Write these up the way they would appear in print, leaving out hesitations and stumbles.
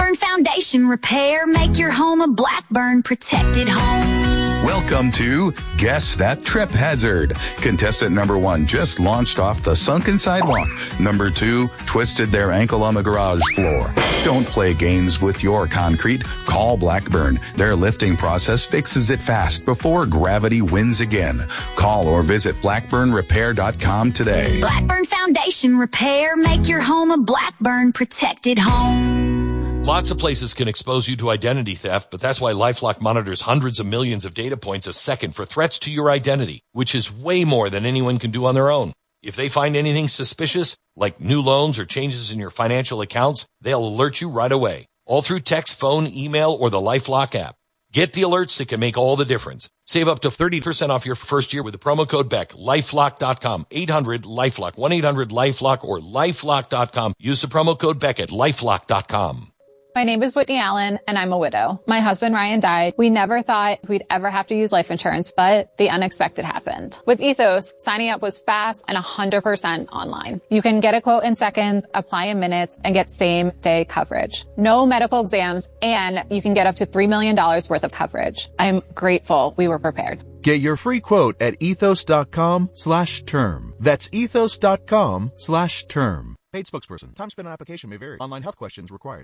Blackburn Foundation Repair. Make your home a Blackburn protected home. Welcome to Guess That Trip Hazard. Contestant number 1 just launched off the sunken sidewalk. Number 2 twisted their ankle on the garage floor. Don't play games with your concrete. Call Blackburn. Their lifting process fixes it fast before gravity wins again. Call or visit blackburnrepair.com today. Blackburn Foundation Repair. Make your home a Blackburn protected home. Lots of places can expose you to identity theft, but that's why LifeLock monitors hundreds of millions of data points a second for threats to your identity, which is way more than anyone can do on their own. If they find anything suspicious, like new loans or changes in your financial accounts, they'll alert you right away, all through text, phone, email, or the LifeLock app. Get the alerts that can make all the difference. Save up to 30% off your first year with the promo code BECK. LifeLock.com. 800-LifeLock. 1-800-LifeLock or LifeLock.com. Use the promo code BECK at LifeLock.com. My name is Whitney Allen, and I'm a widow. My husband, Ryan, died. We never thought we'd ever have to use life insurance, but the unexpected happened. With Ethos, signing up was fast and 100% online. You can get a quote in seconds, apply in minutes, and get same-day coverage. No medical exams, and you can get up to $3 million worth of coverage. I'm grateful we were prepared. Get your free quote at ethos.com/term. That's ethos.com/term. Paid spokesperson. Time spent on application may vary. Online health questions required.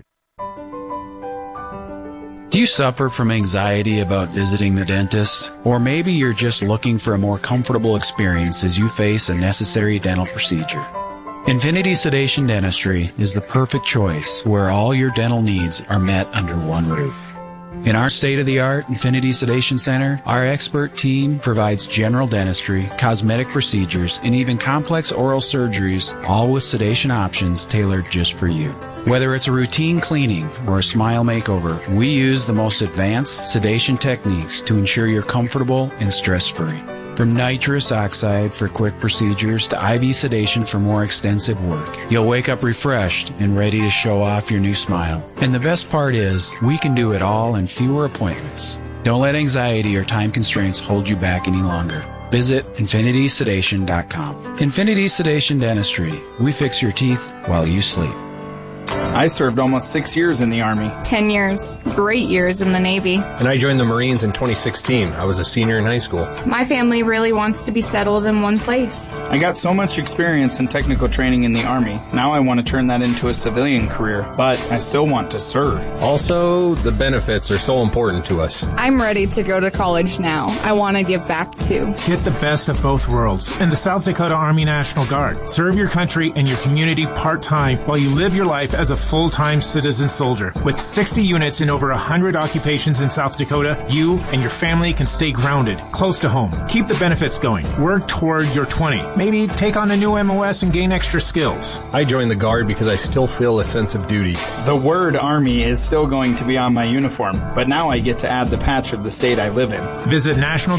Do you suffer from anxiety about visiting the dentist? Or maybe you're just looking for a more comfortable experience as you face a necessary dental procedure. Infinity Sedation Dentistry is the perfect choice where all your dental needs are met under one roof. In our state-of-the-art Infinity Sedation Center, our expert team provides general dentistry, cosmetic procedures, and even complex oral surgeries, all with sedation options tailored just for you. Whether it's a routine cleaning or a smile makeover, we use the most advanced sedation techniques to ensure you're comfortable and stress-free. From nitrous oxide for quick procedures to IV sedation for more extensive work, you'll wake up refreshed and ready to show off your new smile. And the best part is, we can do it all in fewer appointments. Don't let anxiety or time constraints hold you back any longer. Visit infinitysedation.com. Infinity Sedation Dentistry. We fix your teeth while you sleep. I served almost 6 years in the Army. 10 years. Great years in the Navy. And I joined the Marines in 2016. I was a senior in high school. My family really wants to be settled in one place. I got so much experience and technical training in the Army. Now I want to turn that into a civilian career, but I still want to serve. Also, the benefits are so important to us. I'm ready to go to college now. I want to give back too. Get the best of both worlds in the South Dakota Army National Guard. Serve your country and your community part-time while you live your life as a full-time citizen soldier. With 60 units in over 100 occupations in South Dakota, you and your family can stay grounded, close to home. Keep the benefits going. Work toward your 20. Maybe take on a new MOS and gain extra skills. I joined the Guard because I still feel a sense of duty. The word Army is still going to be on my uniform, but now I get to add the patch of the state I live in. Visit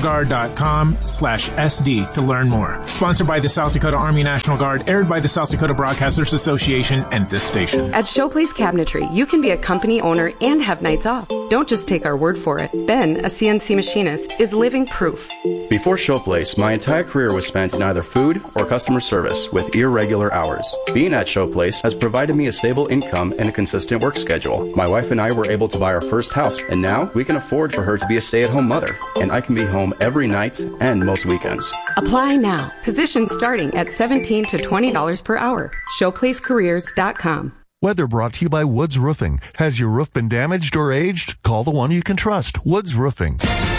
nationalguard.com/SD to learn more. Sponsored by the South Dakota Army National Guard, aired by the South Dakota Broadcasters Association and this station. At Showplace Cabinetry, you can be a company owner and have nights off. Don't just take our word for it. Ben, a CNC machinist, is living proof. Before Showplace, my entire career was spent in either food or customer service with irregular hours. Being at Showplace has provided me a stable income and a consistent work schedule. My wife and I were able to buy our first house, and now we can afford for her to be a stay-at-home mother, and I can be home every night and most weekends. Apply now. Positions starting at $17 to $20 per hour. ShowplaceCareers.com. Weather brought to you by Woods Roofing. Has your roof been damaged or aged? Call the one you can trust, Woods Roofing.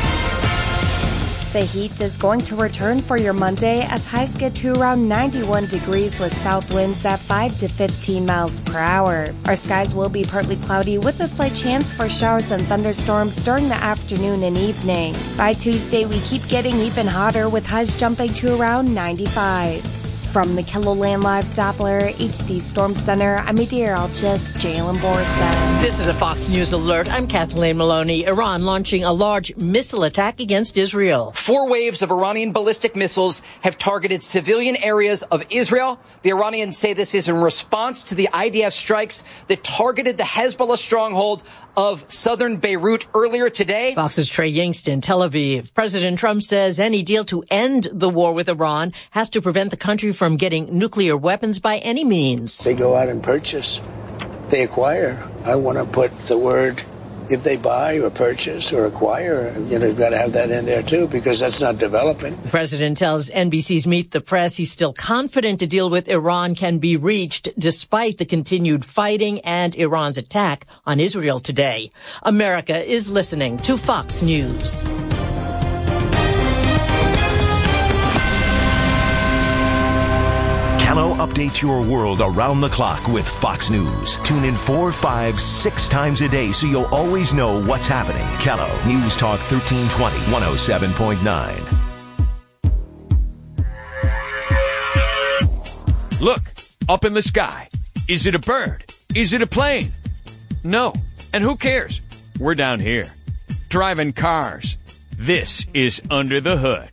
The heat is going to return for your Monday as highs get to around 91 degrees with south winds at 5 to 15 miles per hour. Our skies will be partly cloudy with a slight chance for showers and thunderstorms during the afternoon and evening. By Tuesday, we keep getting even hotter with highs jumping to around 95. From the KELOLAND Live Doppler HD Storm Center, I'm meteorologist Jalen Borson. This is a Fox News alert. I'm Kathleen Maloney. Iran launching a large missile attack against Israel. 4 waves of Iranian ballistic missiles have targeted civilian areas of Israel. The Iranians say this is in response to the IDF strikes that targeted the Hezbollah stronghold of southern Beirut earlier today. Fox's Trey Yingsten, Tel Aviv. President Trump says any deal to end the war with Iran has to prevent the country from getting nuclear weapons by any means. They go out and purchase they acquire. I want to put the word, if they buy or purchase or acquire, you've got to have that in there too, because that's not developing. The president tells NBC's Meet the Press he's still confident a deal with Iran can be reached despite the continued fighting and Iran's attack on Israel today. America is listening to Fox News. Kello updates your world around the clock with Fox News. Tune in 4, 5, 6 times a day so you'll always know what's happening. Kello, News Talk 1320, 107.9. Look, up in the sky. Is it a bird? Is it a plane? No. And who cares? We're down here, driving cars. This is Under the Hood.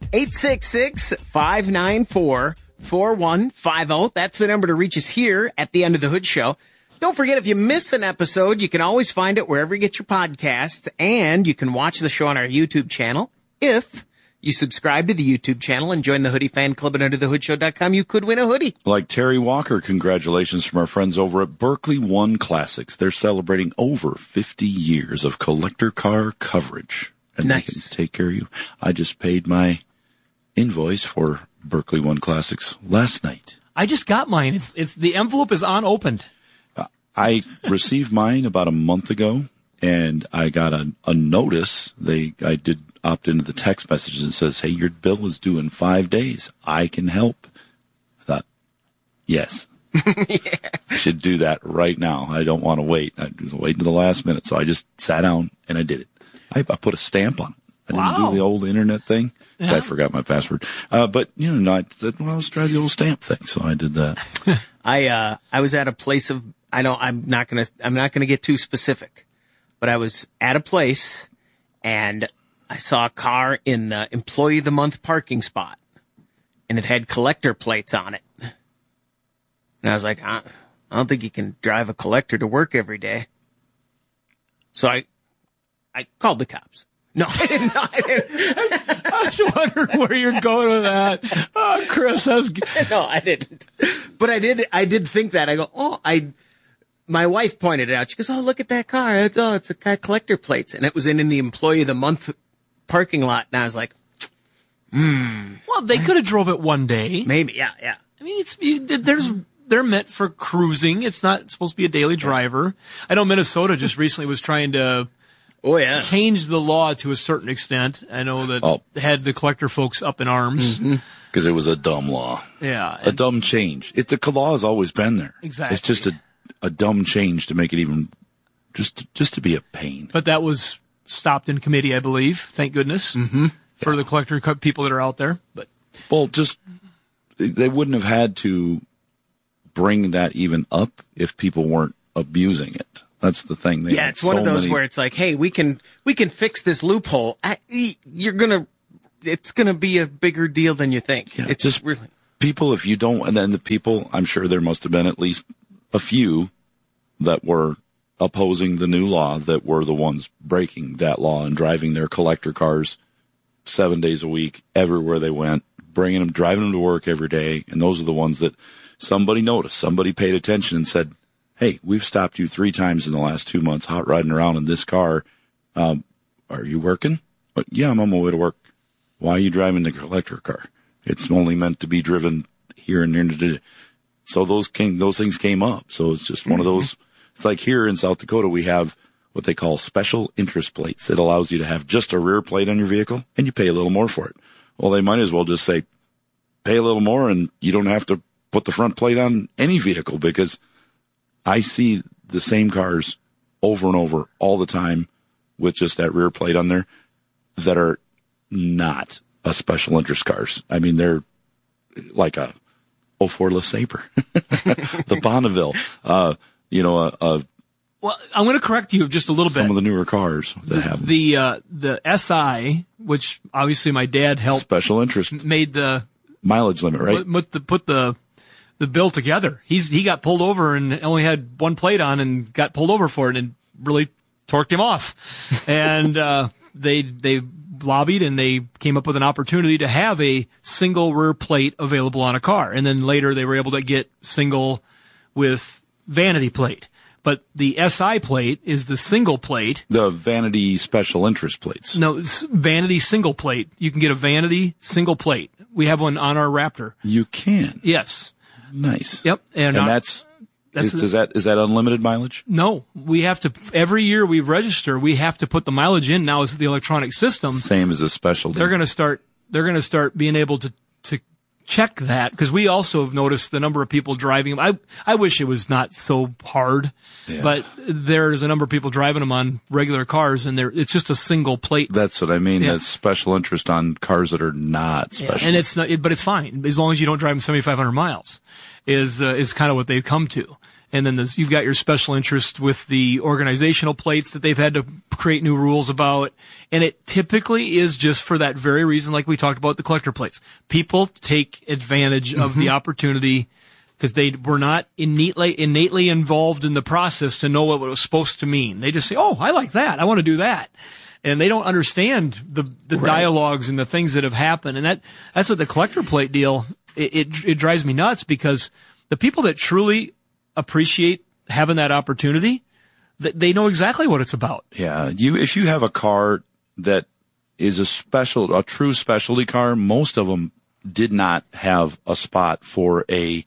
866-594-4150. That's the number to reach us here at the End of the Hood Show. Don't forget, if you miss an episode, you can always find it wherever you get your podcasts, and you can watch the show on our YouTube channel. If you subscribe to the YouTube channel and join the Hoodie Fan Club at UnderTheHoodShow.com, you could win a hoodie. Like Terry Walker, congratulations from our friends over at Berkeley One Classics. They're celebrating over 50 years of collector car coverage. And nice. They can take care of you. I just paid my invoice for Berkeley One Classics last night. I just got mine. It's the envelope is unopened. I received mine about a month ago, and I got a notice. I did opt into the text message that says, "Hey, your bill is due in 5 days. I can help." I thought, yes. Yeah. I should do that right now. I don't want to wait. I was waiting to the last minute, so I just sat down and I did it. I put a stamp on it. I didn't do the old internet thing, so I forgot my password. But I said, well, let's try the old stamp thing. So I did that. I was at a place of, I'm not gonna get too specific, but I was at a place and I saw a car in the Employee of the Month parking spot, and it had collector plates on it. And I was like, I don't think you can drive a collector to work every day. So I called the cops. No, I didn't. I was wondering where you're going with that. Oh, Chris, that's good. No, I didn't. But I did think that. I go, my wife pointed it out. She goes, oh, look at that car. It's got collector plates. And it was in the Employee of the Month parking lot. And I was like, Well, they could have drove it one day. Maybe, yeah. I mean, they're meant for cruising. It's not supposed to be a daily driver. I know Minnesota just recently was trying to change the law to a certain extent. I know that had the collector folks up in arms. Because it was a dumb law. Yeah. A dumb change. The law has always been there. Exactly. It's just a dumb change to make it even, just to be a pain. But that was stopped in committee, I believe. Thank goodness. For the collector people that are out there. But they wouldn't have had to bring that even up if people weren't abusing it. That's the thing. It's one of those where it's like, hey, we can fix this loophole. It's gonna be a bigger deal than you think. Yeah, it's just really people. If you don't, and then the people, I'm sure there must have been at least a few that were opposing the new law that were the ones breaking that law and driving their collector cars 7 days a week everywhere they went, driving them to work every day. And those are the ones that somebody noticed, somebody paid attention and said, hey, we've stopped you 3 times in the last 2 months, hot riding around in this car. Are you working? Yeah, I'm on my way to work. Why are you driving the collector car? It's only meant to be driven here and there. So those things came up. So it's just one of those. It's like here in South Dakota, we have what they call special interest plates. It allows you to have just a rear plate on your vehicle, and you pay a little more for it. Well, they might as well just say, pay a little more, and you don't have to put the front plate on any vehicle, because I see the same cars over and over all the time with just that rear plate on there that are not a special interest cars. I mean, they're like a 04 LeSabre, the Bonneville, Well, I'm going to correct you just a little bit. Some of the newer cars that have the SI, which obviously my dad helped special interest, made the mileage limit, right? Put the bill together. He got pulled over and only had one plate on and got pulled over for it and really torqued him off. And they lobbied and they came up with an opportunity to have a single rear plate available on a car. And then later they were able to get single with vanity plate. But the SI plate is the single plate. The vanity special interest plates. No, it's vanity single plate. You can get a vanity single plate. We have one on our Raptor. You can? Yes. Nice. Yep. And is that unlimited mileage? No, we have to, every year we register, we have to put the mileage in now as the electronic system. Same as a specialty. They're going to start being able to check that, because we also have noticed the number of people driving them. I wish it was not so hard, but there's a number of people driving them on regular cars, and it's just a single plate. That's what I mean. Yeah. That's special interest on cars that are not special. Yeah, and it's not, but it's fine as long as you don't drive them 7,500 miles. Is kind of what they've come to. And then you've got your special interest with the organizational plates that they've had to create new rules about. And it typically is just for that very reason, like we talked about the collector plates. People take advantage of the opportunity because they were not innately involved in the process to know what it was supposed to mean. They just say, oh, I like that. I want to do that. And they don't understand the dialogues and the things that have happened. And that's what the collector plate deal, it drives me nuts, because the people that truly appreciate having that opportunity, they know exactly what it's about. Yeah. If you have a car that is a true specialty car, most of them did not have a spot for a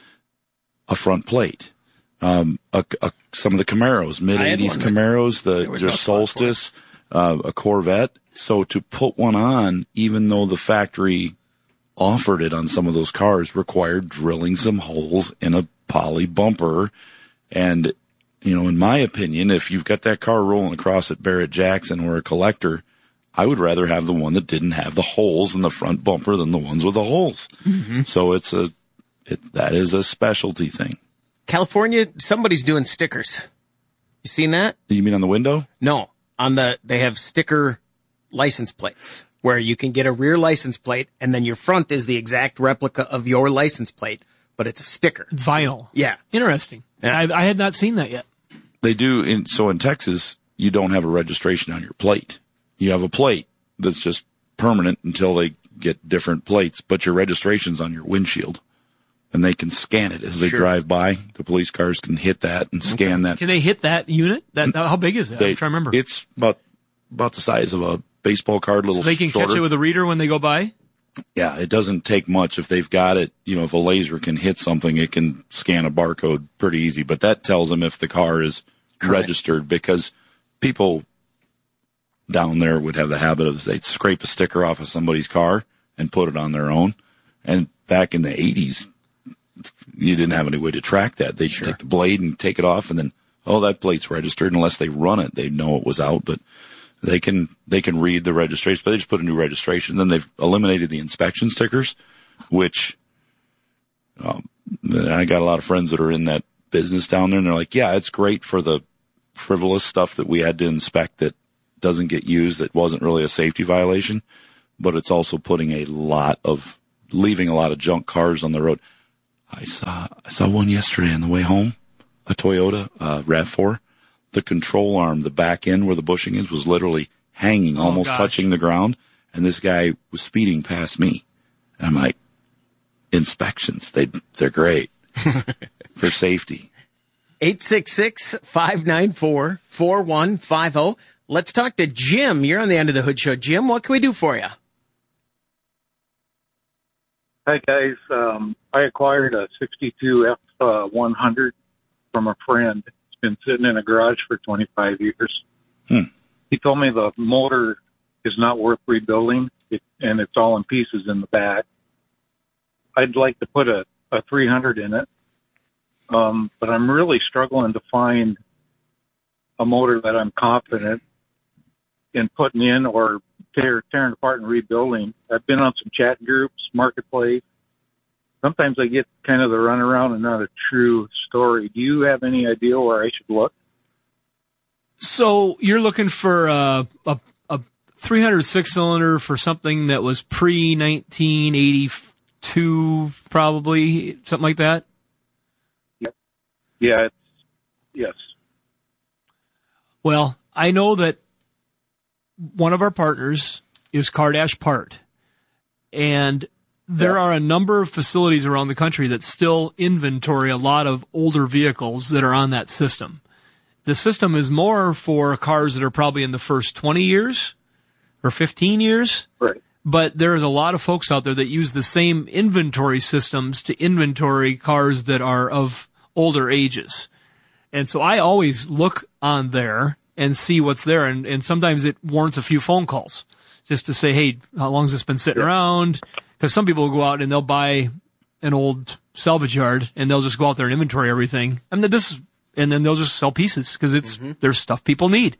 front plate. Some of the Camaros, mid-'80s Camaros, the Solstice, a Corvette. So to put one on, even though the factory offered it on some of those cars, required drilling some holes in a poly bumper. And, in my opinion, if you've got that car rolling across at Barrett Jackson or a collector, I would rather have the one that didn't have the holes in the front bumper than the ones with the holes. Mm-hmm. So that is a specialty thing. California, somebody's doing stickers. You seen that? You mean on the window? No, they have sticker license plates where you can get a rear license plate and then your front is the exact replica of your license plate, but it's a sticker. It's vinyl. Yeah. Interesting. Yeah. I had not seen that yet. They do. In Texas, you don't have a registration on your plate. You have a plate that's just permanent until they get different plates, but your registration's on your windshield. And they can scan it as they drive by. The police cars can hit that and scan that. Can they hit that unit? How big is that? I'm trying to remember. It's about the size of a baseball card, a little shorter. So they can catch it with a reader when they go by? Yeah, it doesn't take much. If they've got it, if a laser can hit something, it can scan a barcode pretty easy. But that tells them if the car is registered, because people down there would have the habit of they'd scrape a sticker off of somebody's car and put it on their own. And back in the 80s, you didn't have any way to track that. They'd take the blade and take it off, and then, that plate's registered. Unless they run it, they'd know it was out. But they can read the registration, but they just put a new registration. Then they've eliminated the inspection stickers, which I got a lot of friends that are in that business down there, and they're like, yeah, it's great for the frivolous stuff that we had to inspect that doesn't get used, that wasn't really a safety violation, but it's also leaving a lot of junk cars on the road. I saw one yesterday on the way home, a Toyota RAV4. The control arm, the back end where the bushing is, was literally hanging, almost touching the ground. And this guy was speeding past me. And I'm like, inspections, they're great for safety. 866-594-4150. Let's talk to Jim. You're on the End of the Hood Show. Jim, what can we do for you? Hi, guys. I acquired a 62 F100 from a friend. It's been sitting in a garage for 25 years. He told me the motor is not worth rebuilding, and it's all in pieces in the back. I'd like to put a 300 in it, but I'm really struggling to find a motor that I'm confident in putting in or tearing apart and rebuilding. I've been on some chat groups, Marketplace. Sometimes I get kind of the runaround and not a true story. Do you have any idea where I should look? So you're looking for a 306-cylinder for something that was pre-1982, probably, something like that? Yep. Yeah, yes. Well, I know that one of our partners is Cardash Part, and there are a number of facilities around the country that still inventory a lot of older vehicles that are on that system. The system is more for cars that are probably in the first 20 years or 15 years. Right. But there's a lot of folks out there that use the same inventory systems to inventory cars that are of older ages. And so I always look on there and see what's there. And sometimes it warrants a few phone calls just to say, hey, how long has this been sitting around? Because some people will go out and they'll buy an old salvage yard and they'll just go out there and inventory everything. And then they'll just sell pieces because there's stuff people need.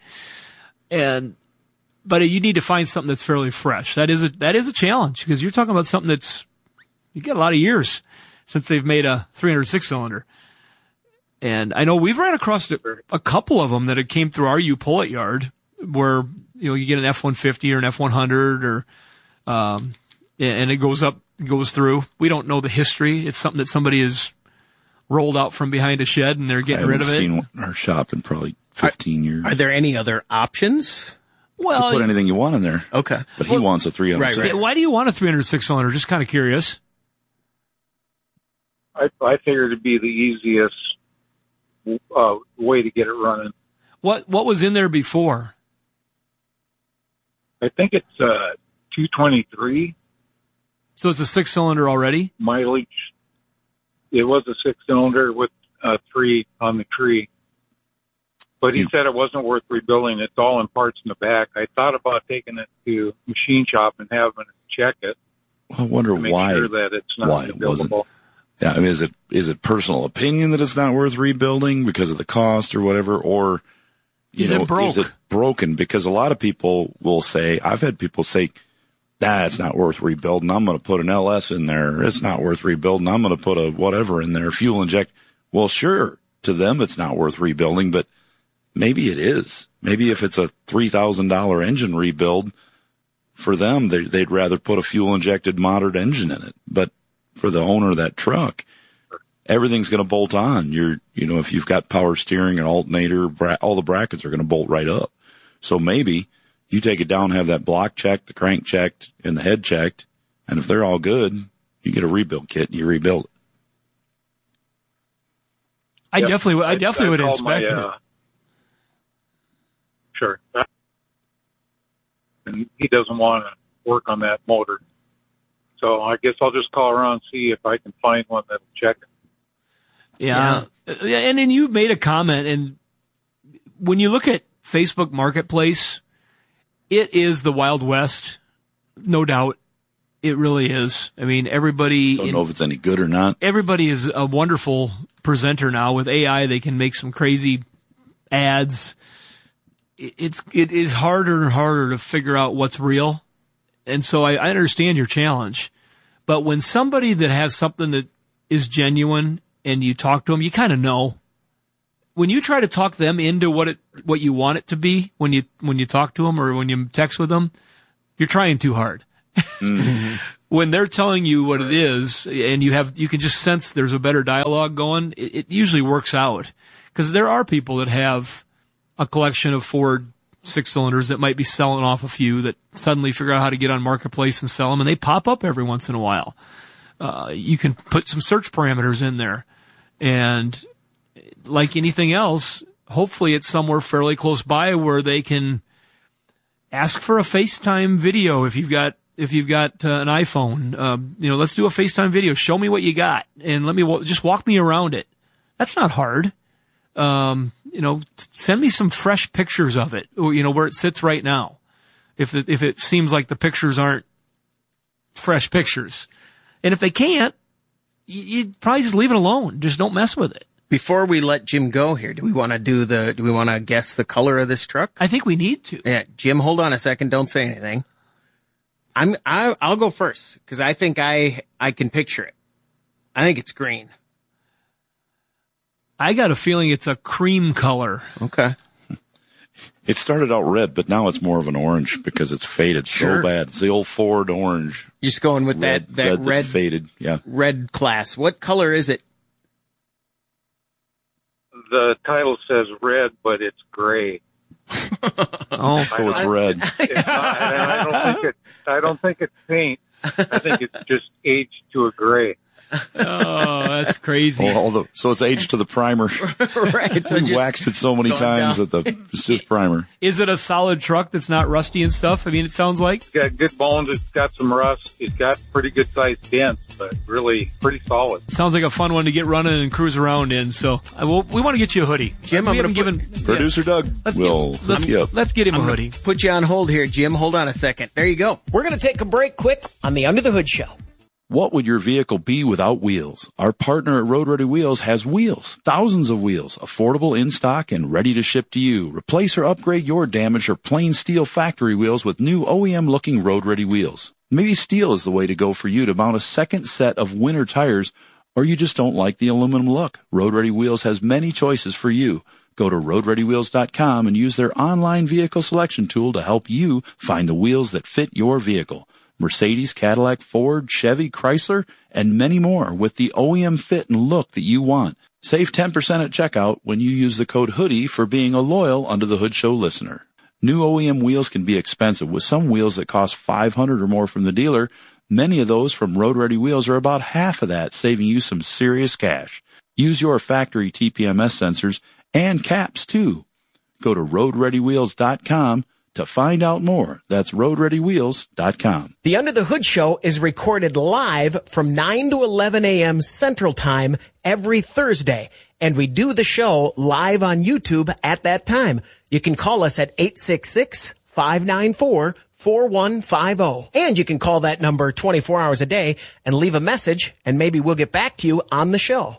But you need to find something that's fairly fresh. That is a challenge because you're talking about something you get a lot of years since they've made a 306 cylinder. And I know we've ran across a couple of them that had came through our pull-it yard where, you get an F-150 or an F-100 or, and it goes through. We don't know the history. It's something that somebody has rolled out from behind a shed and they're getting rid of it. I haven't seen one in our shop in probably 15 years. Are there any other options? Well, you put anything you want in there. Okay. But he wants a 306. Right. Why do you want a 306 cylinder? Just kind of curious. I figured it'd be the easiest way to get it running. What was in there before? I think it's 223. So it's a 6-cylinder already? Mileage. It was a 6-cylinder with 3 on the tree. But he said it wasn't worth rebuilding. It's all in parts in the back. I thought about taking it to machine shop and having it check it. I wonder why. Sure that it's not why it wasn't. Yeah, I mean, is it personal opinion that it's not worth rebuilding because of the cost or whatever, or is it broken? Because a lot of people will say, I've had people say, it's not worth rebuilding. I'm going to put an LS in there. It's not worth rebuilding. I'm going to put a whatever in there, fuel inject. Well, sure, to them it's not worth rebuilding, but maybe it is. Maybe if it's a $3,000 engine rebuild, for them, they'd rather put a fuel-injected modern engine in it. But for the owner of that truck, everything's going to bolt on. If you've got power steering and alternator, all the brackets are going to bolt right up. So maybe you take it down, have that block checked, the crank checked, and the head checked, and if they're all good, you get a rebuild kit and you rebuild it. I definitely would inspect it. Sure. And he doesn't want to work on that motor. So I guess I'll just call around and see if I can find one that'll check it. Yeah. And then you made a comment, and when you look at Facebook Marketplace, it is the Wild West, no doubt. It really is. I mean, everybody... Don't know if it's any good or not. Everybody is a wonderful presenter now. With AI, they can make some crazy ads. It is harder and harder to figure out what's real. And so I understand your challenge. But when somebody that has something that is genuine and you talk to them, you kind of know. When you try to talk them into what you want it to be, when you talk to them or when you text with them, you're trying too hard. Mm-hmm. When they're telling you what it is and you can just sense there's a better dialogue going, it usually works out. Because there are people that have a collection of Ford 6-cylinders that might be selling off a few that suddenly figure out how to get on Marketplace and sell them, and they pop up every once in a while. You can put some search parameters in there, and like anything else, hopefully it's somewhere fairly close by where they can ask for a FaceTime video if you've got an iPhone. Let's do a FaceTime video. Show me what you got, and just walk me around it. That's not hard. Send me some fresh pictures of it, where it sits right now. If it seems like the pictures aren't fresh pictures. And if they can't, you probably just leave it alone. Just don't mess with it. Before we let Jim go here, do we want to guess the color of this truck? I think we need to. Yeah. Jim, hold on a second. Don't say anything. I'll go first because I think I can picture it. I think it's green. I got a feeling it's a cream color. Okay. It started out red, but now it's more of an orange because it's faded so bad. It's the old Ford orange. You're just going with that red faded, yeah. Red class. What color is it? The title says red, but it's gray. Oh, so it's red. I don't think it's paint. I think it's just aged to a gray. Oh, that's crazy. So it's aged to the primer. Right. So we waxed it so many times that it's just primer. Is it a solid truck that's not rusty and stuff? I mean, it sounds like. It's got good bones. It's got some rust. It's got pretty good sized dents, but really pretty solid. It sounds like a fun one to get running and cruise around in. So we want to get you a hoodie. Jim, I'm going to Producer Doug will hook you up. Let's get him a hoodie. Put you on hold here, Jim. Hold on a second. There you go. We're going to take a break quick on the Under the Hood Show. What would your vehicle be without wheels? Our partner at Road Ready Wheels has wheels, thousands of wheels, affordable in stock and ready to ship to you. Replace or upgrade your damaged or plain steel factory wheels with new OEM-looking Road Ready wheels. Maybe steel is the way to go for you to mount a second set of winter tires, or you just don't like the aluminum look. Road Ready Wheels has many choices for you. Go to roadreadywheels.com and use their online vehicle selection tool to help you find the wheels that fit your vehicle. Mercedes, Cadillac, Ford, Chevy, Chrysler, and many more with the OEM fit and look that you want. Save 10% at checkout when you use the code HOODIE for being a loyal Under the Hood Show listener. New OEM wheels can be expensive, with some wheels that cost $500 or more from the dealer. Many of those from Road Ready Wheels are about half of that, saving you some serious cash. Use your factory TPMS sensors and caps too. Go to roadreadywheels.com to find out more. That's roadreadywheels.com. The Under the Hood Show is recorded live from 9 to 11 a.m. Central Time every Thursday, and we do the show live on YouTube at that time. You can call us at 866-594-4150. And you can call that number 24 hours a day and leave a message, and maybe we'll get back to you on the show.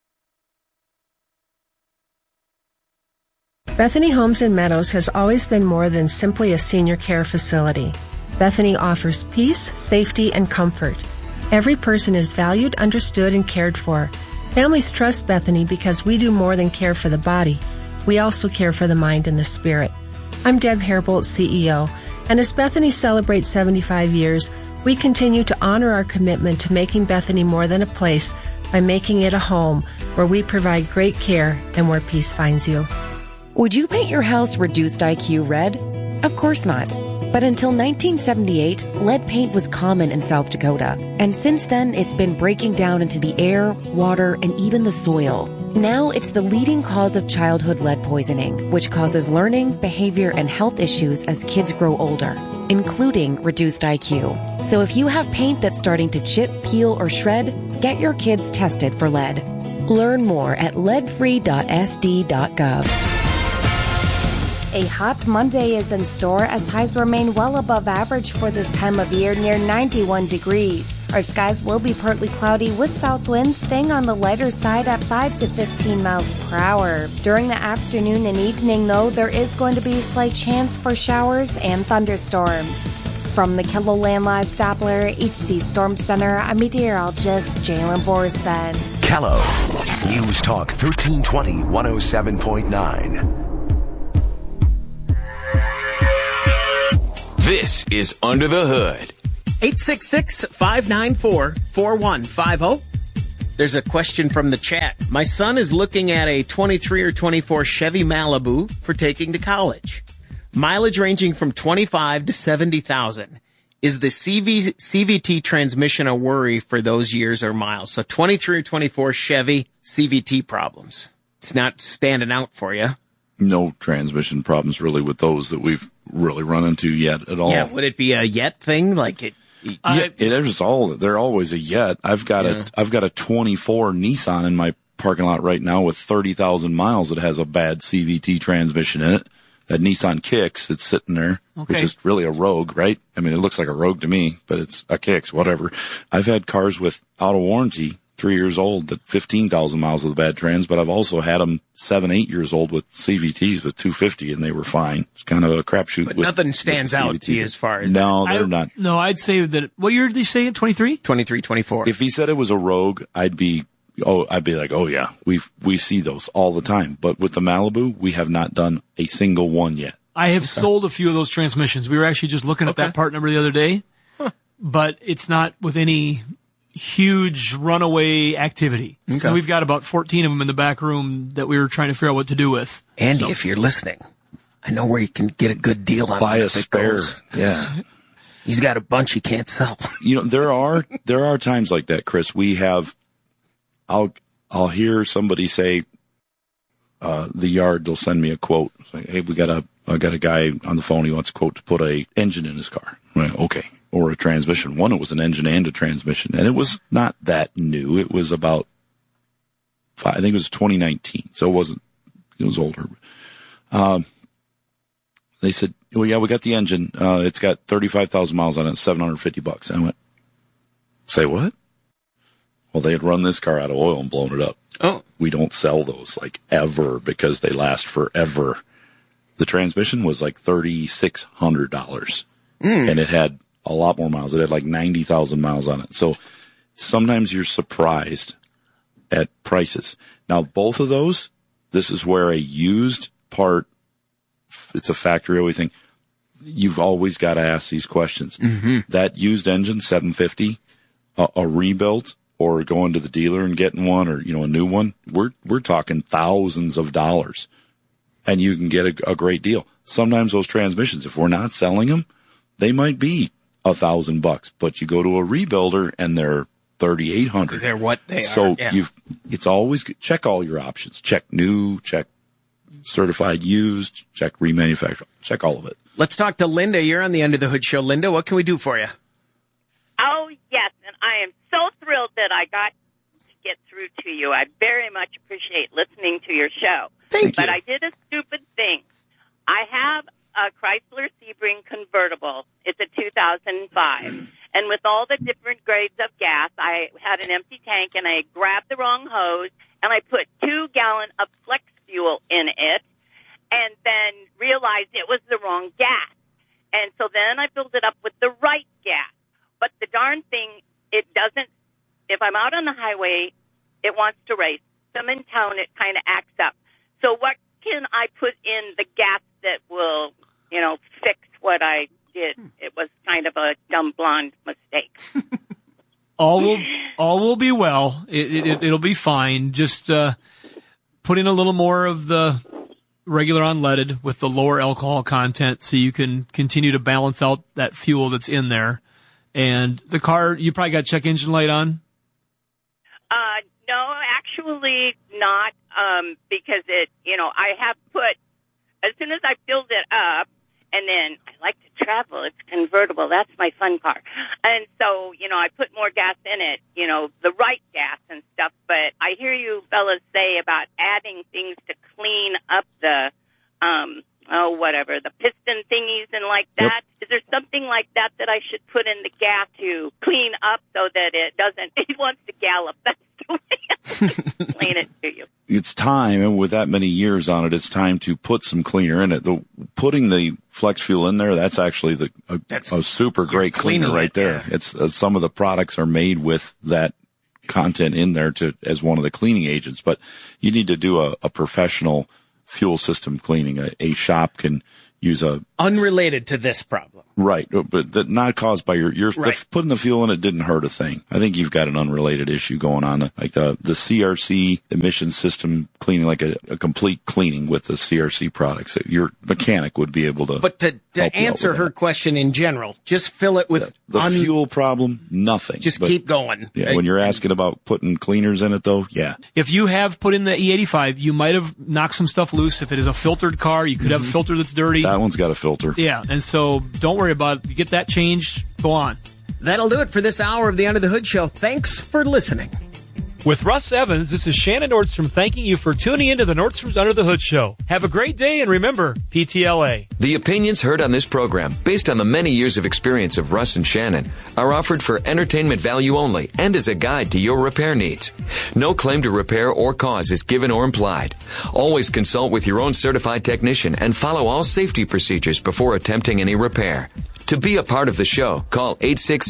Bethany Homes and Meadows has always been more than simply a senior care facility. Bethany offers peace, safety, and comfort. Every person is valued, understood, and cared for. Families trust Bethany because we do more than care for the body. We also care for the mind and the spirit. I'm Deb Hairbolt, CEO, and as Bethany celebrates 75 years, we continue to honor our commitment to making Bethany more than a place by making it a home where we provide great care and where peace finds you. Would you paint your house reduced IQ red? Of course not. But until 1978, lead paint was common in South Dakota. And since then, it's been breaking down into the air, water, and even the soil. Now it's the leading cause of childhood lead poisoning, which causes learning, behavior, and health issues as kids grow older, including reduced IQ. So if you have paint that's starting to chip, peel, or shred, get your kids tested for lead. Learn more at leadfree.sd.gov. A hot Monday is in store as highs remain well above average for this time of year, near 91 degrees. Our skies will be partly cloudy with south winds staying on the lighter side at 5 to 15 miles per hour. During the afternoon and evening, though, there is going to be a slight chance for showers and thunderstorms. From the KELOLAND Live Doppler HD Storm Center, I'm meteorologist Jalen Borson. KELO News Talk 1320 107.9. This is Under the Hood. 866-594-4150. There's a question from the chat. My son is looking at a 23 or 24 Chevy Malibu for taking to college. Mileage ranging from 25 to 70,000. Is the CVT transmission a worry for those years or miles? So 23 or 24 Chevy CVT problems. It's not standing out for you. No transmission problems really with those that we've really run into yet at all. Yeah, would it be a yet thing? Like it? Yeah, they're always a yet. I've got a 24 Nissan in my parking lot right now with 30,000 miles that has a bad CVT transmission in it. That Nissan Kicks that's sitting there, which is really a Rogue, right? I mean, it looks like a Rogue to me, but it's a Kicks, whatever. I've had cars with out of warranty 3 years old that 15,000 miles with a bad trans, but I've also had them 7-8 years old with CVTs with 250 and they were fine. It's kind of a crapshoot. But nothing stands out to you as far as no, they're not. No, I'd say that. What year did they say it? 23? 23, 24. If he said it was a Rogue, I'd be like, oh yeah, we see those all the time. But with the Malibu, we have not done a single one yet. I have sold a few of those transmissions. We were actually just looking at that part number the other day, but it's not with any huge runaway activity. Okay. So we've got about 14 of them in the back room that we were trying to figure out what to do with. Andy, if you're listening, I know where you can get a good deal on buy a spare. Yeah. He's got a bunch he can't sell. There are times like that, Chris. I'll hear somebody say, the yard, they'll send me a quote. Say, hey, I got a guy on the phone. He wants a quote to put a engine in his car. Right, okay. Or a transmission. One, it was an engine and a transmission. And it was not that new. It was about, I think it was 2019. So it was older. They said, well, yeah, we got the engine. It's got 35,000 miles on it, $750. I went, say what? Well, they had run this car out of oil and blown it up. Oh. We don't sell those ever because they last forever. The transmission was $3,600 and it had a lot more miles. It had 90,000 miles on it. So sometimes you're surprised at prices. Now, both of those, this is where a used part, it's a factory, everything. You've always got to ask these questions. Mm-hmm. That used engine, $750, a rebuilt, or going to the dealer and getting one, or a new one, we're talking thousands of dollars, and you can get a great deal. Sometimes those transmissions, if we're not selling them, they might be $1,000, but you go to a rebuilder and they're $3,800. They're what they are. So yeah. It's always check all your options. Check new, check certified used, check remanufactured, check all of it. Let's talk to Linda. You're on the Under the Hood show. Linda, what can we do for you? Oh, yes, and I am so thrilled that I got to get through to you. I very much appreciate listening to your show. Thank you. But I did a stupid thing. I have a Chrysler Sebring convertible. It's a 2005. And with all the different grades of gas, I had an empty tank, and I grabbed the wrong hose, and I put 2 gallons of flex fuel in it, and then realized it was the wrong gas. And so then I filled it up with the right gas. But the darn thing, it doesn't, if I'm out on the highway, it wants to race. If I'm in town, it kind of acts up. So what can I put in the gas that will, fix what I did? It was kind of a dumb blonde mistake. All will be well. It'll be fine. Just put in a little more of the regular unleaded with the lower alcohol content so you can continue to balance out that fuel that's in there. And the car, you probably got check engine light on? No, actually not, because I have put, as soon as I filled it up, and then I like to travel, it's convertible, that's my fun car. And so, I put more gas in it, the right gas and stuff, but I hear you fellas say about adding things to clean up the, the piston thingies and like that. Yep. Is there something like that I should put in the gas to clean up so that it wants to gallop? That's the way I explain it to you. It's time, and with that many years on it, it's time to put some cleaner in it. Putting the flex fuel in there, that's actually a super great cleaner right there. Yeah. It's some of the products are made with that content in there as one of the cleaning agents, but you need to do a professional fuel system cleaning. A shop can use unrelated to this problem. Right, but not caused by your right. Putting the fuel in it didn't hurt a thing. I think you've got an unrelated issue going on, like the CRC emission system cleaning, like a complete cleaning with the CRC products. Your mechanic would be able to. But to answer her question in general, just fill it with the fuel problem. Nothing. Just keep going. Yeah, when you're asking about putting cleaners in it, though, yeah. If you have put in the E85, you might have knocked some stuff loose. If it is a filtered car, you could have a filter that's dirty. That one's got a filter. Yeah, and so don't worry about it. You get that changed, go on. That'll do it for this hour of the Under the Hood Show. Thanks for listening. With Russ Evans, this is Shannon Nordstrom thanking you for tuning into the Nordstrom's Under the Hood Show. Have a great day, and remember, PTLA. The opinions heard on this program, based on the many years of experience of Russ and Shannon, are offered for entertainment value only and as a guide to your repair needs. No claim to repair or cause is given or implied. Always consult with your own certified technician and follow all safety procedures before attempting any repair. To be a part of the show, call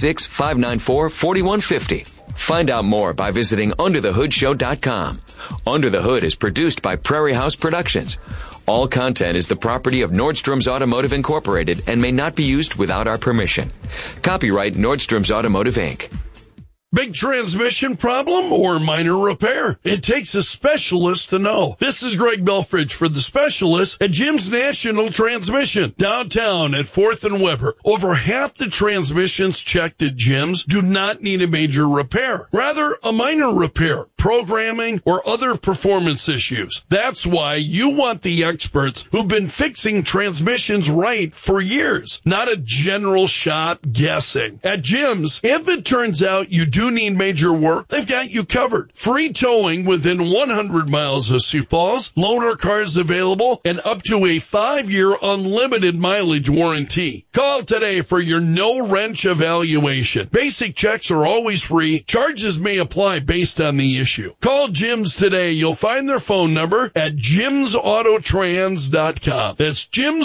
866-594-4150. Find out more by visiting UnderTheHoodShow.com. Under the Hood is produced by Prairie House Productions. All content is the property of Nordstrom's Automotive Incorporated and may not be used without our permission. Copyright Nordstrom's Automotive, Inc. Big transmission problem or minor repair? It takes a specialist to know. This is Greg Belfridge for the specialist at Jim's National Transmission, downtown at 4th and Weber. Over half the transmissions checked at Jim's do not need a major repair. Rather, a minor repair, programming, or other performance issues. That's why you want the experts who've been fixing transmissions right for years, not a general shop guessing. At Jim's, if it turns out you do need major work, they've got you covered. Free towing within 100 miles of Sioux Falls, loaner cars available, and up to a 5-year unlimited mileage warranty. Call today for your no-wrench evaluation. Basic checks are always free. Charges may apply based on the issue. Call Jim's today. You'll find their phone number at jimsautotrans.com. That's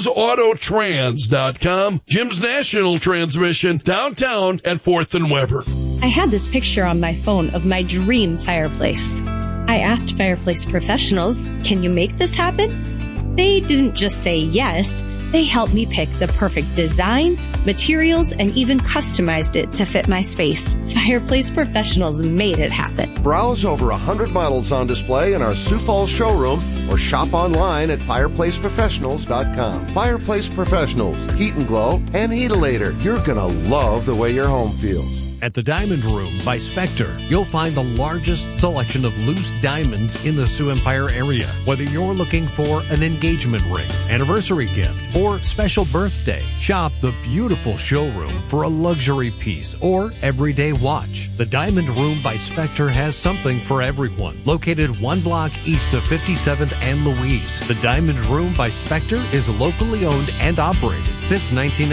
jimsautotrans.com. Jim's National Transmission, downtown at 4th and Weber. I had this picture on my phone of my dream fireplace. I asked fireplace professionals, can you make this happen? They didn't just say yes, they helped me pick the perfect design, materials, and even customized it to fit my space. Fireplace professionals made it happen. Browse over 100 models on display in our Sioux Falls showroom or shop online at fireplaceprofessionals.com. Fireplace Professionals, heat and glow, and Heatilator. You're gonna love the way your home feels. At the Diamond Room by Spectre, you'll find the largest selection of loose diamonds in the Sioux Empire area. Whether you're looking for an engagement ring, anniversary gift, or special birthday, shop the beautiful showroom for a luxury piece or everyday watch. The Diamond Room by Spectre has something for everyone. Located 1 block east of 57th and Louise, the Diamond Room by Spectre is locally owned and operated since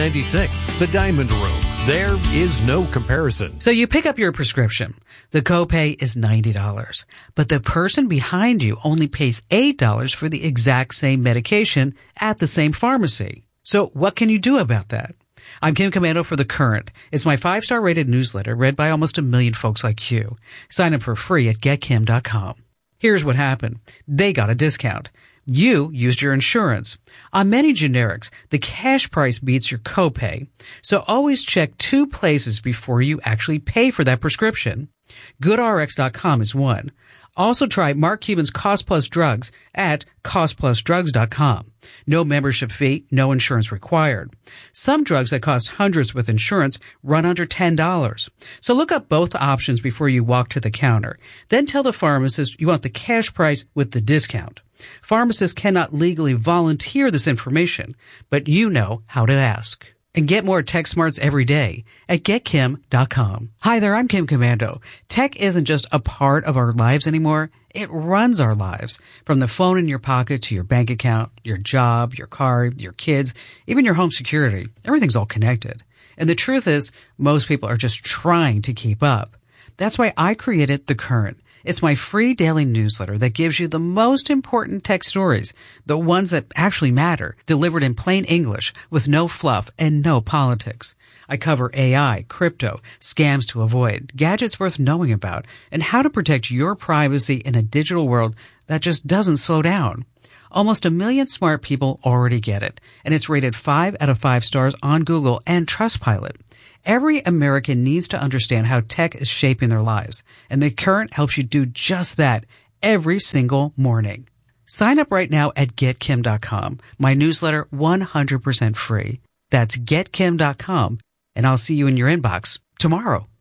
1996. The Diamond Room. There is no comparison. So you pick up your prescription. The copay is $90, but the person behind you only pays $8 for the exact same medication at the same pharmacy. So what can you do about that? I'm Kim Komando for The Current. It's my 5-star rated newsletter read by almost 1 million folks like you. Sign up for free at getkim.com. Here's what happened. They got a discount. You used your insurance. On many generics, the cash price beats your copay. So always check 2 places before you actually pay for that prescription. GoodRx.com is one. Also try Mark Cuban's Cost Plus Drugs at costplusdrugs.com. No membership fee, no insurance required. Some drugs that cost hundreds with insurance run under $10. So look up both options before you walk to the counter. Then tell the pharmacist you want the cash price with the discount. Pharmacists cannot legally volunteer this information, but you know how to ask. And get more tech smarts every day at getkim.com. Hi there, I'm Kim Komando. Tech isn't just a part of our lives anymore. It runs our lives. From the phone in your pocket to your bank account, your job, your car, your kids, even your home security. Everything's all connected. And the truth is, most people are just trying to keep up. That's why I created The Current. It's my free daily newsletter that gives you the most important tech stories, the ones that actually matter, delivered in plain English with no fluff and no politics. I cover AI, crypto, scams to avoid, gadgets worth knowing about, and how to protect your privacy in a digital world that just doesn't slow down. Almost 1 million smart people already get it, and it's rated 5 out of 5 stars on Google and Trustpilot. Every American needs to understand how tech is shaping their lives, and The Current helps you do just that every single morning. Sign up right now at getkim.com. My newsletter 100% free. That's getkim.com, and I'll see you in your inbox tomorrow.